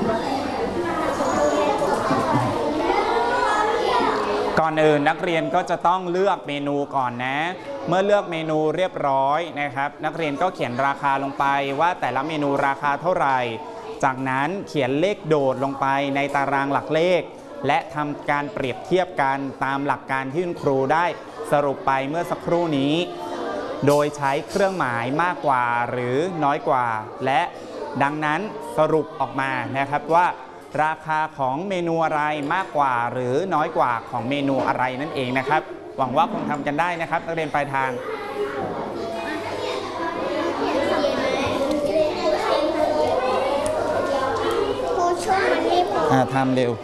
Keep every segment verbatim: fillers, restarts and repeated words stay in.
ก่อนอื่นนักเรียนก็จะต้องเลือกเมนูก่อนนะเมื่อเลือกเมนูเรียบร้อยนะครับนักเรียนก็เขียนราคาลงไปว่าแต่ละเมนูราคาเท่าไหร่จากนั้นเขียนเลขโดดลงไปในตารางหลักเลขและทำการเปรียบเทียบกันตามหลักการที่คุณครูได้สรุปไปเมื่อสักครู่นี้โดยใช้เครื่องหมายมากกว่าหรือน้อยกว่าและดังนั้นสรุปออกมานะครับว่าราคาของเมนูอะไรมากกว่าหรือน้อยกว่าของเมนูอะไรนั่นเองนะครับหวังว่าคงทำกันได้นะครับนักเรียนปลายทางอ่าทำเร็ว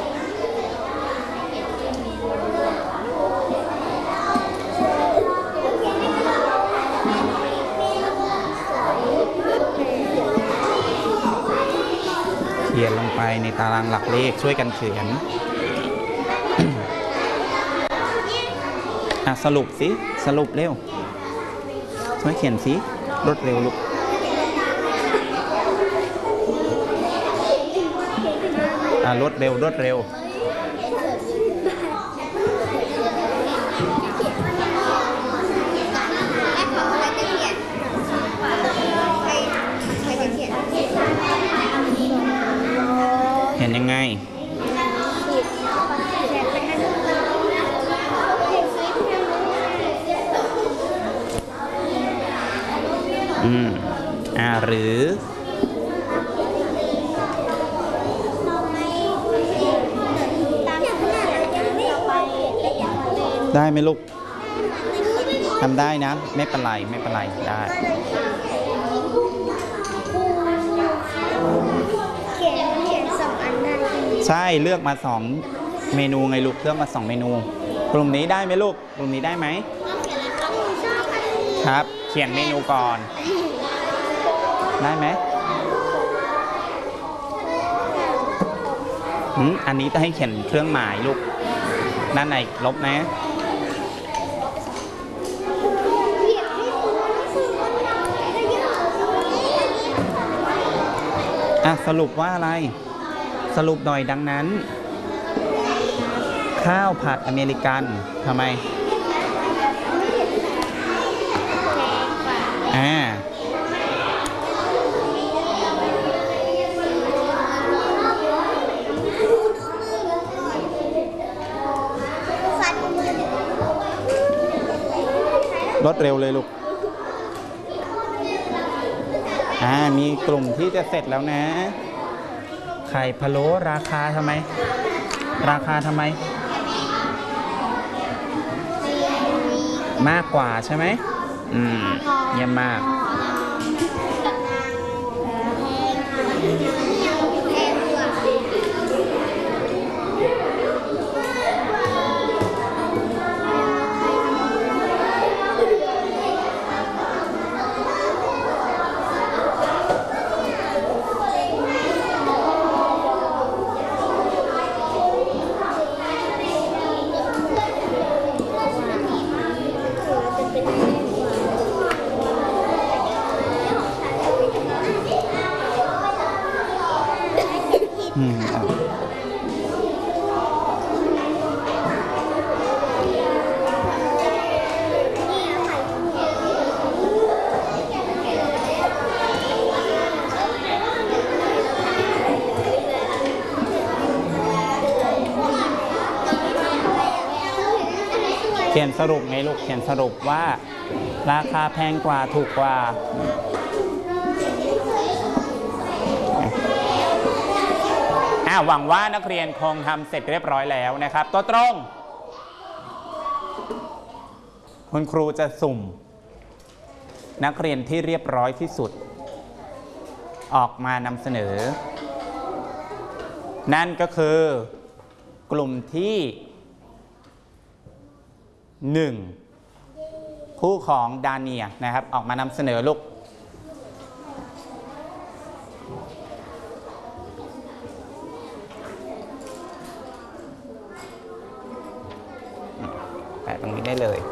เขียนลงไปในตารางหลักเลขช่วยกันเขียน อ่ะสรุปสิสรุปเร็วช่วยเขียนสิรวดเร็วลูกอ่ะรวดเร็วรวดเร็วเห็นยังไงอืมอ่าหรือได้ไหมลูกทำได้นะไม่เป็นไรไม่เป็นไรได้ใช่เลือกมาสองเมนูไงลูกเลือกมาสองเมนูกลุ่มนี้ได้ไหมลูกกลุ่มนี้ได้ไหมครับเขียนเมนูก่อนได้ไหมอืมอันนี้จะให้เขียนเครื่องหมายลูกด้านในลบนะอ่ะสรุปว่าอะไรสรุปหน่อยดังนั้นข้าวผัดอเมริกันทำไมอ่ารวดเร็วเลยลูกอ่ามีกลุ่มที่จะเสร็จแล้วนะไข่พะโล้ราคาทำไมราคาทำไมมากกว่าใช่ไหมอืมเยี่ยมมากอืมอ่ะเขียนสรุปไงลูกเขียนสรุปว่าราคาแพงกว่าถูกกว่าหวังว่านักเรียนคงทำเสร็จเรียบร้อยแล้วนะครับตัวตรงคุณครูจะสุ่มนักเรียนที่เรียบร้อยที่สุดออกมานำเสนอนั่นก็คือกลุ่มที่หนึ่งคู่ของดาเนียนะครับออกมานำเสนอลูกตรงนี้ได้เลย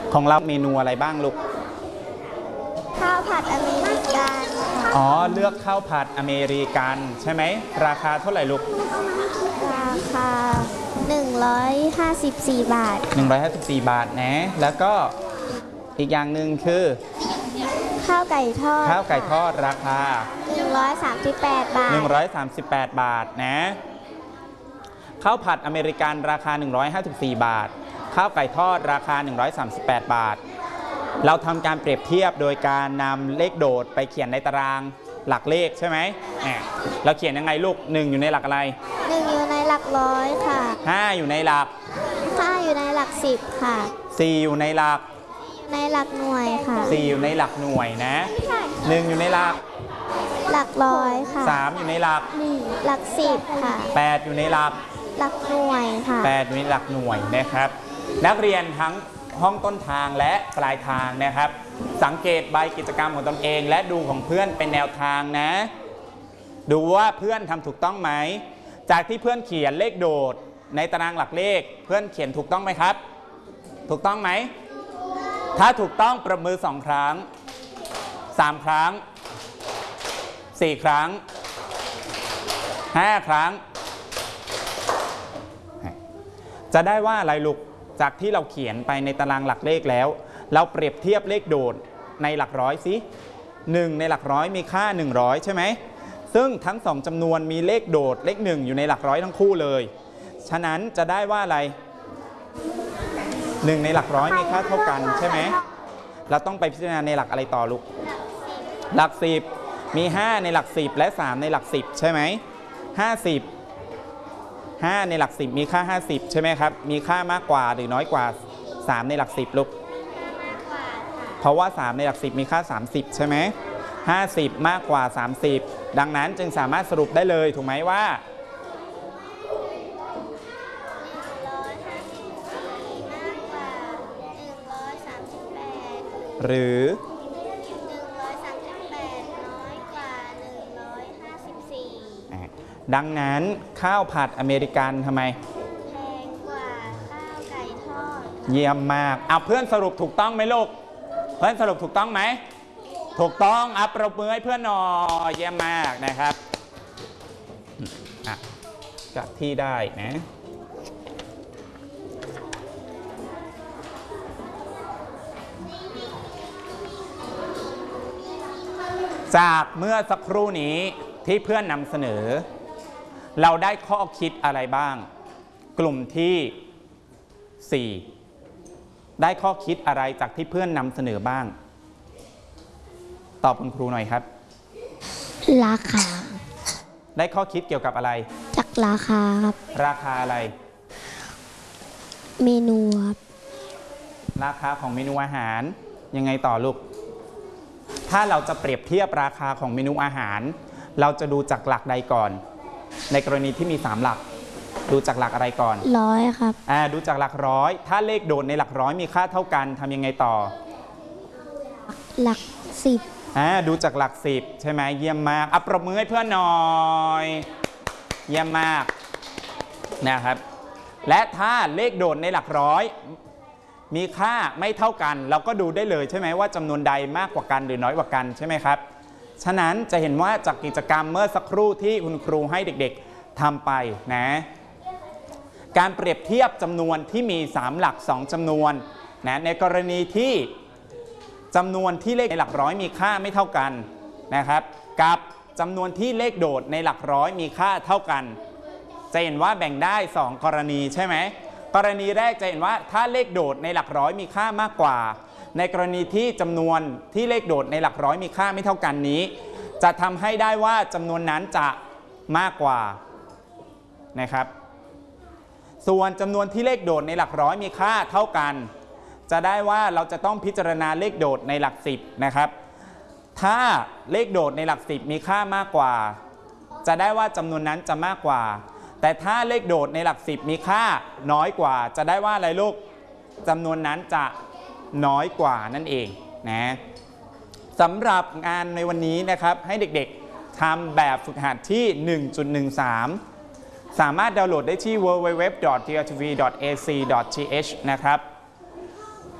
ของเราเมนูอะไรบ้างลูกข้าวผัดอเมริกันอ๋อเลือกข้าวผัดอเมริกันใช่ไหมราคาเท่าไหร่ลูกราคาหนึ่งร้อยห้าสิบสี่บาทหนึ่งร้อยห้าสิบสี่บาทนะแล้วก็อีกอย่างหนึ่งคือข้าวไก่ทอดข้าวไก่ทอดราคาหนึ่งร้อยสามสิบแปดบาทหนึ่งร้อยสามสิบแปดบาทนะข้าวผัดอเมริกันราคาหนึ่งร้อยห้าสิบสี่บาทข้าวไก่ทอดราคาหนึ่งร้อยสามสิบแปดบาทเราทำการเปรียบเทียบโดยการนำเลขโดดไปเขียนในตารางหลักเลขใช่ไหมเราเขียนยังไงลูกหนึ่งอยู่ในหลักอะไรหนึ่งอยู่ในหลักร้อยค่ะห้าอยู่ในหลักห้าอยู่ในหลักสิบค่ะสี่อยู่ในหลักในหลักหน่วยค่ะสี่อยู่ในหลักหน่วยนะหนึ่งอยู่ในหลักหลักร้อยค่ะสามอยู่ในหลักหลักสิบค่ะแปดอยู่ในหลักหลักหน่วยค่ะแปดอยู่ในหลักหน่วยนะครับนักเรียนทั้งห้องต้นทางและปลายทางนะครับสังเกตใบกิจกรรมของตนเองและดูของเพื่อนเป็นแนวทางนะดูว่าเพื่อนทำถูกต้องไหมจากที่เพื่อนเขียนเลขโดดในตารางหลักเลขเพื่อนเขียนถูกต้องไหมครับถูกต้องไหมถ้าถูกต้องปรบมือสองครั้งสามครั้งสี่ครั้งห้าครั้งจะได้ว่าอะไรลูกจากที่เราเขียนไปในตารางหลักเลขแล้วเราเปรียบเทียบเลขโดดในหลักร้อยสิหนึ่งในหลักร้อยมีค่าหนึ่งร้อยใช่ไหมซึ่งทั้งสองจำนวนมีเลขโดดเลขหนึ่งอยู่ในหลักร้อยทั้งคู่เลยฉะนั้นจะได้ว่าอะไรหนึ่งในหลักร้อยมีค่าเท่ากันใช่ไหมเราต้องไปพิจารณาในหลักอะไรต่อลูกหลักสิบมีห้าในหลักสิบและสามในหลักสิบใช่ไหมห้าสิบห้าในหลักสิบมีค่าห้าสิบใช่ไหมครับมีค่ามากกว่าหรือน้อยกว่าสามในหลักสิบลูกเพราะว่าสามในหลักสิบมีค่าสามสิบใช่ไหมห้าสิบมากกว่าสามสิบดังนั้นจึงสามารถสรุปได้เลยถูกไหมว่าหรือดังนั้นข้าวผัดอเมริกันทำไมแพงกว่าข้าวไก่ทอดเยี่ยมมากเอาเพื่อนสรุปถูกต้องไหมลูกเพื่อนสรุปถูกต้องไหมถูกต้องอัปรบมือให้เพื่อนหน่อยเยี่ยมมากนะครับจัดที่ได้นะจากเมื่อสักครู่นี้ที่เพื่อนนำเสนอเราได้ข้อคิดอะไรบ้างกลุ่มที่สี่ได้ข้อคิดอะไรจากที่เพื่อนนำเสนอบ้างตอบคุณครูหน่อยครับราคาได้ข้อคิดเกี่ยวกับอะไรจากราคาครับราคาอะไรเมนูครับราคาของเมนูอาหารยังไงต่อลูกถ้าเราจะเปรียบเทียบราคาของเมนูอาหารเราจะดูจากหลักใดก่อนในกรณีที่มีสามหลักดูจากหลักอะไรก่อนร้อยครับอ่าดูจากหลักร้อยถ้าเลขโดดในหลักร้อยมีค่าเท่ากันทำยังไงต่อหลักสิบอ่าดูจากหลักสิบใช่ไหมเยี่ยมมากอัปรบมือให้เพื่อนหน่อยเยี่ยมมากนะครับและถ้าเลขโดดในหลักร้อยมีค่าไม่เท่ากันเราก็ดูได้เลยใช่ไหมว่าจำนวนใดมากกว่ากันหรือน้อยกว่ากันใช่ไหมครับฉะนั้นจะเห็นว่าจากกิจกรรมเมื่อสักครู่ที่คุณครูให้เด็กๆทำไปนะการเปรียบเทียบจำนวนที่มีสามหลักสองจำนวนนะในกรณีที่จำนวนที่เลขในหลักร้อยมีค่าไม่เท่ากันนะครับกับจำนวนที่เลขโดดในหลักร้อยมีค่าเท่ากันจะเห็นว่าแบ่งได้สองกรณีใช่ไหมกรณีแรกจะเห็นว่าถ้าเลขโดดในหลักร้อยมีค่ามากกว่าในกรณีที่จำนวนที่เลขโดดในหลักร้อยมีค่าไม่เท่ากันนี้จะทำให้ได้ว่าจำนวนนั้นจะมากกว่านะครับส่วนจำนวนที่เลขโดดในหลักร้อยมีค่าเท่ากันจะได้ว่าเราจะต้องพิจารณาเลขโดดในหลักสิบนะครับถ้าเลขโดดในหลักสิบมีค่ามากกว่าจะได้ว่าจำนวนนั้นจะมากกว่าแต่ถ้าเลขโดดในหลักสิบมีค่าน้อยกว่าจะได้ว่าอะไรลูกจำนวนนั้นจะน้อยกว่านั่นเองนะสำหรับงานในวันนี้นะครับให้เด็กๆทำแบบฝึกหัดที่ หนึ่งจุดหนึ่งสาม สามารถดาวน์โหลดได้ที่ ดับเบิลยู ดับเบิลยู ดับเบิลยู ดอท ที อาร์ ที วี ดอท เอ ซี ดอท ที เอช นะครับ